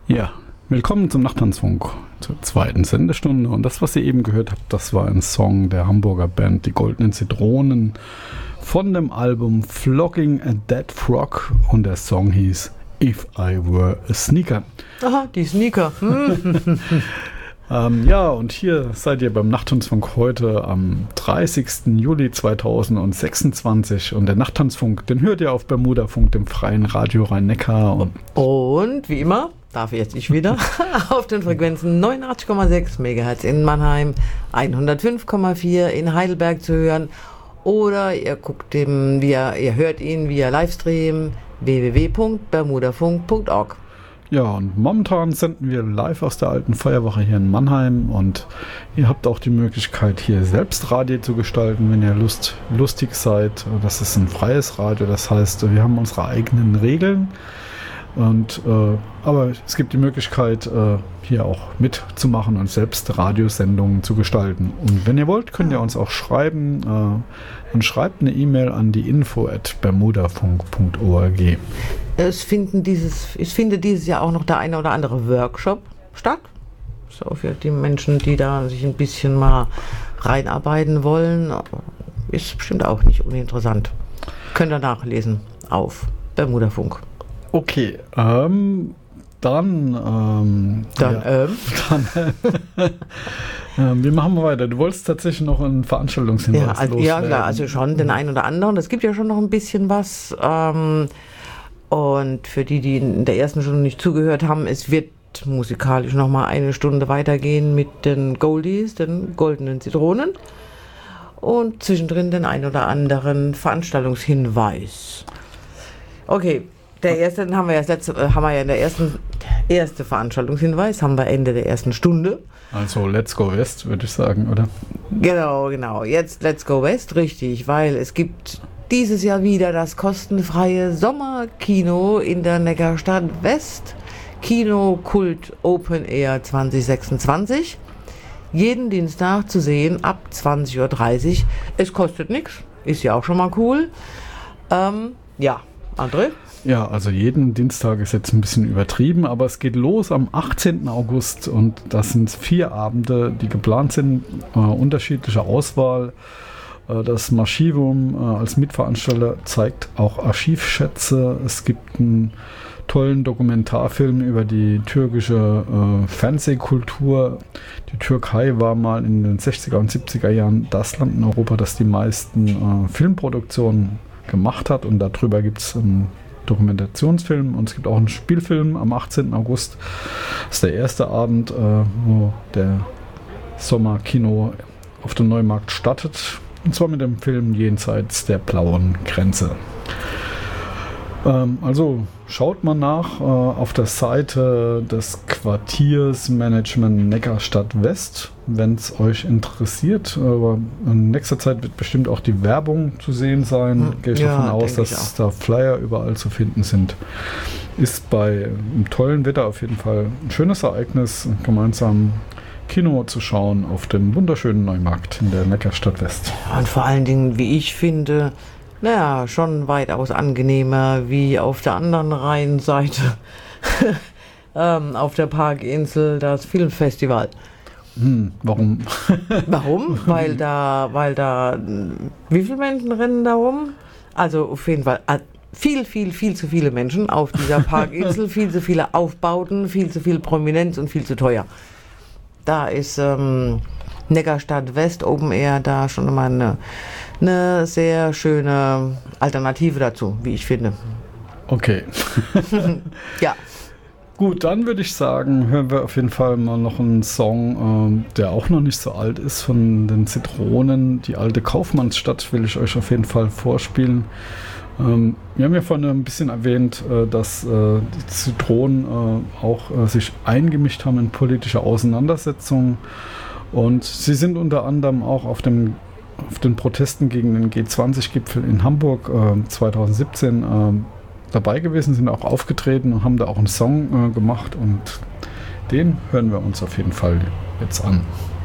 Ja, willkommen zum Nachttanzfunk zur zweiten Sendestunde. Und das, was ihr eben gehört habt, das war ein Song der Hamburger Band Die Goldenen Zitronen von dem Album Flogging a Dead Frog. Und der Song hieß If I Were a Sneaker. Aha, die Sneaker. Ja, und hier seid ihr beim Nachttanzfunk heute am 30. Juli 2026. Und der Nachttanzfunk, den hört ihr auf Bermudafunk, dem freien Radio Rhein-Neckar. Und wie immer, darf jetzt ich wieder, auf den Frequenzen 89,6 MHz in Mannheim, 105,4 in Heidelberg zu hören. Oder ihr ihr hört ihn via Livestream www.bermudafunk.org. Ja, und momentan senden wir live aus der alten Feuerwache hier in Mannheim und ihr habt auch die Möglichkeit, hier selbst Radio zu gestalten, wenn ihr lustig seid. Das ist ein freies Radio, das heißt, wir haben unsere eigenen Regeln. Aber es gibt die Möglichkeit, hier auch mitzumachen und selbst Radiosendungen zu gestalten. Und wenn ihr wollt, könnt ihr uns auch schreiben. Und schreibt eine E-Mail an die info@bermudafunk.org. Es findet dieses Jahr auch noch der eine oder andere Workshop statt. So für die Menschen, die da sich ein bisschen mal reinarbeiten wollen. Ist bestimmt auch nicht uninteressant. Könnt ihr nachlesen auf Bermudafunk. Okay, wie machen wir weiter? Du wolltest tatsächlich noch einen Veranstaltungshinweis loswerden. Ja, klar, also schon den einen oder anderen. Es gibt ja schon noch ein bisschen was. Und für die in der ersten Stunde nicht zugehört haben, es wird musikalisch nochmal eine Stunde weitergehen mit den Goldies, den goldenen Zitronen. Und zwischendrin den einen oder anderen Veranstaltungshinweis. Okay. Der erste, haben wir ja in der erste Veranstaltungshinweis, haben wir Ende der ersten Stunde. Also Let's Go West, würde ich sagen, oder? Genau. Jetzt Let's Go West, richtig, weil es gibt dieses Jahr wieder das kostenfreie Sommerkino in der Neckarstadt West. Kino Kult Open Air 2026. Jeden Dienstag zu sehen ab 20.30 Uhr. Es kostet nichts, ist ja auch schon mal cool. Ja, André? Ja, also jeden Dienstag ist jetzt ein bisschen übertrieben, aber es geht los am 18. August und das sind 4 Abende, die geplant sind, unterschiedliche Auswahl. Das Maschivum als Mitveranstalter zeigt auch Archivschätze. Es gibt einen tollen Dokumentarfilm über die türkische Fernsehkultur. Die Türkei war mal in den 60er und 70er Jahren das Land in Europa, das die meisten Filmproduktionen gemacht hat, und darüber gibt es einen Dokumentationsfilm und es gibt auch einen Spielfilm am 18. August. Das ist der erste Abend, wo der Sommerkino auf dem Neumarkt startet, und zwar mit dem Film Jenseits der blauen Grenze. Also schaut mal nach auf der Seite des Quartiers Management Neckarstadt West, wenn es euch interessiert. Aber in nächster Zeit wird bestimmt auch die Werbung zu sehen sein. Gehe ich davon aus, dass da Flyer überall zu finden sind. Ist bei einem tollen Wetter auf jeden Fall ein schönes Ereignis, gemeinsam Kino zu schauen auf dem wunderschönen Neumarkt in der Neckarstadt West. Und vor allen Dingen, wie ich finde, schon weitaus angenehmer wie auf der anderen Rheinseite, auf der Parkinsel, das Filmfestival. Warum? Warum? Weil da, wie viele Menschen rennen da rum? Also auf jeden Fall viel zu viele Menschen auf dieser Parkinsel, viel zu viele Aufbauten, viel zu viel Prominenz und viel zu teuer. Da ist Neckarstadt West Open Air da schon mal eine sehr schöne Alternative dazu, wie ich finde. Okay. Ja. Gut, dann würde ich sagen, hören wir auf jeden Fall mal noch einen Song, der auch noch nicht so alt ist, von den Zitronen. Die alte Kaufmannsstadt will ich euch auf jeden Fall vorspielen. Wir haben ja vorhin ein bisschen erwähnt, dass die Zitronen auch sich eingemischt haben in politische Auseinandersetzungen. Und sie sind unter anderem auch auf den Protesten gegen den G20-Gipfel in Hamburg 2017 dabei gewesen, sind auch aufgetreten und haben da auch einen Song gemacht, und den hören wir uns auf jeden Fall jetzt an.